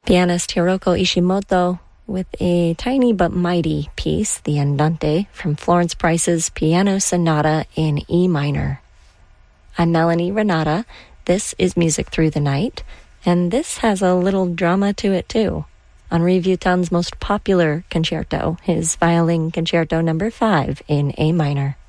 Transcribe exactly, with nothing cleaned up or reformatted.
Pianist Hiroko Ishimoto with a tiny but mighty piece, the Andante, from Florence Price's Piano Sonata in E minor. I'm Melanie Renata. This is Music Through the Night, and this has a little drama to it too. Henri Vuitton's most popular concerto, his Violin Concerto number five in A minor.